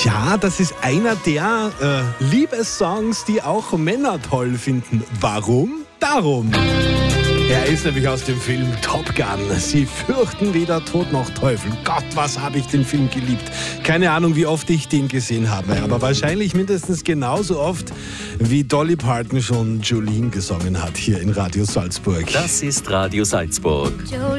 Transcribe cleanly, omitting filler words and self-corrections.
Ja, das ist einer der Liebessongs, die auch Männer toll finden. Warum? Darum. Er ist nämlich aus dem Film Top Gun. Sie fürchten weder Tod noch Teufel. Gott, was habe ich den Film geliebt. Keine Ahnung, wie oft ich den gesehen habe, aber wahrscheinlich mindestens genauso oft, wie Dolly Parton schon Jolene gesungen hat hier in Radio Salzburg. Das ist Radio Salzburg. Jolene.